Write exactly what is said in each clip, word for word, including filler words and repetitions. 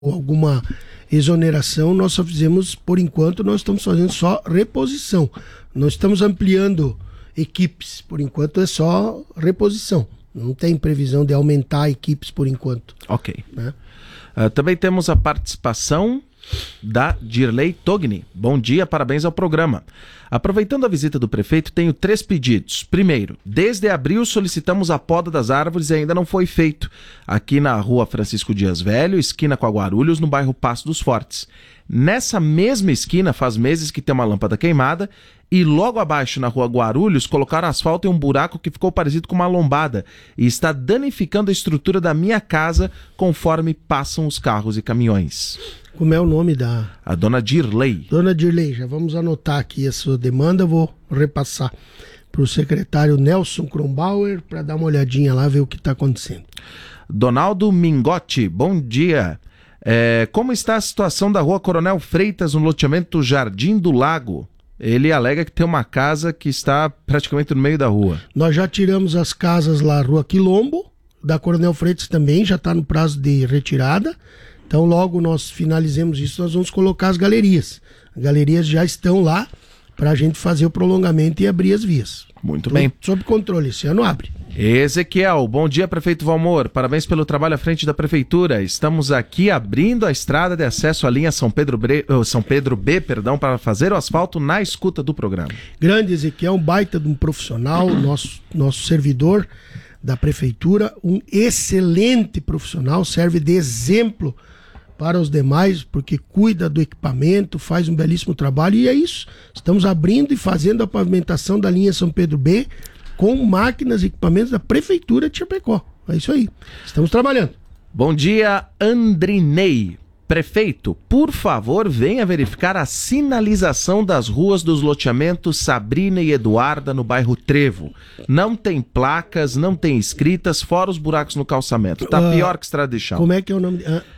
alguma exoneração, nós só fizemos, por enquanto, nós estamos fazendo só reposição. Não estamos ampliando equipes, por enquanto é só reposição. Não tem previsão de aumentar equipes por enquanto. Ok. Né? Uh, também temos a participação da Dirley Togni. Bom dia, parabéns ao programa. Aproveitando a visita do prefeito, tenho três pedidos. Primeiro, desde abril solicitamos a poda das árvores e ainda não foi feito. Aqui na rua Francisco Dias Velho, esquina com a Guarulhos, no bairro Passo dos Fortes. Nessa mesma esquina, faz meses que tem uma lâmpada queimada e logo abaixo, na rua Guarulhos, colocaram asfalto em um buraco que ficou parecido com uma lombada e está danificando a estrutura da minha casa conforme passam os carros e caminhões. Como é o nome da... A dona Dirley. Dona Dirley, já vamos anotar aqui a sua demanda, vou repassar para o secretário Nelson Kronbauer para dar uma olhadinha lá, ver o que está acontecendo. Donaldo Mingotti, bom dia. É, como está a situação da rua Coronel Freitas no loteamento Jardim do Lago? Ele alega que tem uma casa que está praticamente no meio da rua. Nós já tiramos as casas lá, Rua Quilombo, da Coronel Freitas também, já está no prazo de retirada. Então logo nós finalizemos isso, nós vamos colocar as galerias. As galerias já estão lá para a gente fazer o prolongamento e abrir as vias. Muito Tudo bem. Sob controle, esse ano abre. Ezequiel, bom dia, prefeito Valmor. Parabéns pelo trabalho à frente da prefeitura. Estamos aqui abrindo a estrada de acesso à linha São Pedro, Bre... São Pedro B, perdão, para fazer o asfalto na escuta do programa. Grande Ezequiel, um baita de um profissional, nosso, nosso servidor da prefeitura, um excelente profissional, serve de exemplo para os demais, porque cuida do equipamento, faz um belíssimo trabalho e é isso. Estamos abrindo e fazendo a pavimentação da linha São Pedro B com máquinas e equipamentos da Prefeitura de Chapecó. É isso aí. Estamos trabalhando. Bom dia, Andrinei. Prefeito, por favor, venha verificar a sinalização das ruas dos loteamentos Sabrina e Eduarda no bairro Trevo. Não tem placas, não tem escritas, fora os buracos no calçamento. Tá uh, pior que estrada de chão. Como é que é o nome? De... Uh...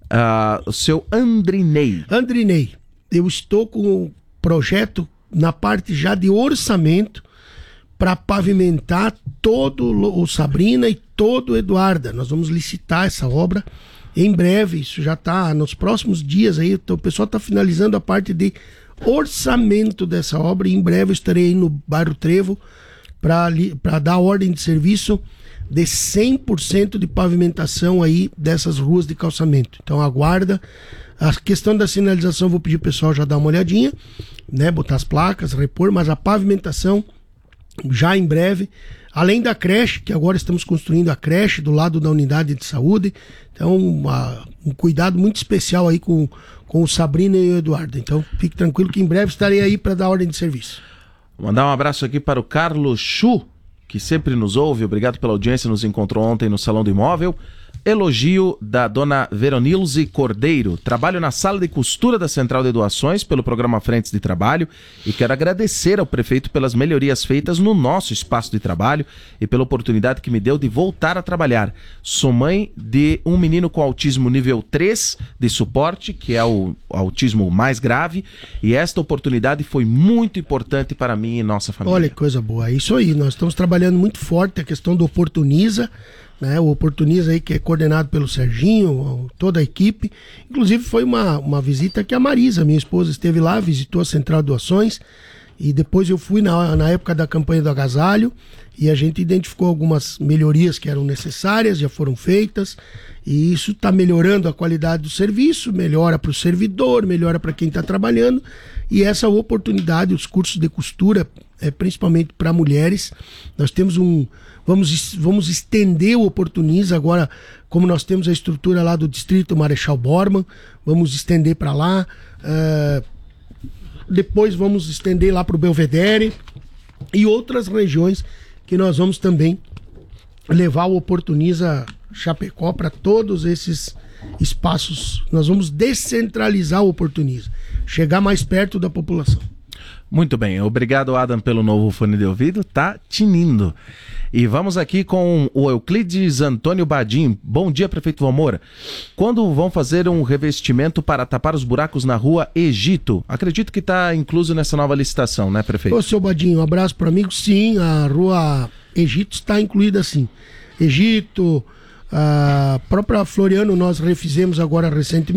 Uh, o seu Andrinei. Andrinei, eu estou com um projeto na parte já de orçamento para pavimentar todo o Sabrina e todo o Eduarda. Nós vamos licitar essa obra em breve, isso já está nos próximos dias aí, então, o pessoal está finalizando a parte de orçamento dessa obra e em breve eu estarei aí no bairro Trevo para dar ordem de serviço de cem por cento de pavimentação aí dessas ruas de calçamento. Então aguarda. A questão da sinalização, vou pedir o pessoal já dar uma olhadinha, né, botar as placas, repor, mas a pavimentação já em breve, além da creche, que agora estamos construindo a creche do lado da unidade de saúde, então uma, um cuidado muito especial aí com, com o Sabrina e o Eduardo. Então fique tranquilo que em breve estarei aí para dar ordem de serviço. Vou mandar um abraço aqui para o Carlos Chu, que sempre nos ouve, obrigado pela audiência, nos encontrou ontem no Salão do Imóvel. Elogio da dona Veronilze Cordeiro. Trabalho na sala de costura da Central de Doações pelo programa Frentes de Trabalho e quero agradecer ao prefeito pelas melhorias feitas no nosso espaço de trabalho e pela oportunidade que me deu de voltar a trabalhar. Sou mãe de um menino com autismo nível três de suporte, que é o autismo mais grave, e esta oportunidade foi muito importante para mim e nossa família. Olha que coisa boa, é isso aí, nós estamos trabalhando muito forte a questão do Oportuniza, né, o Oportuniza aí que é coordenado pelo Serginho, toda a equipe. Inclusive foi uma, uma visita que a Marisa, minha esposa, esteve lá, visitou a Central de Doações e depois eu fui na, na época da campanha do agasalho e a gente identificou algumas melhorias que eram necessárias, já foram feitas e isso está melhorando a qualidade do serviço, melhora para o servidor, melhora para quem está trabalhando e essa oportunidade, os cursos de costura, é, principalmente para mulheres, nós temos um Vamos, vamos estender o Oportuniza agora, como nós temos a estrutura lá do Distrito Marechal Bormann, vamos estender para lá, uh, depois vamos estender lá para o Belvedere e outras regiões que nós vamos também levar o Oportuniza Chapecó para todos esses espaços. Nós vamos descentralizar o Oportuniza, chegar mais perto da população. Muito bem, obrigado Adam pelo novo fone de ouvido, tá tinindo. E vamos aqui com o Euclides Antônio Badim. Bom dia, prefeito Valmor. Quando vão fazer um revestimento para tapar os buracos na rua Egito? Acredito que está incluso nessa nova licitação, né, prefeito? Ô, seu Badim, um abraço para o amigo. Sim, a rua Egito está incluída sim. Egito, A própria Floriano nós refizemos agora recentemente.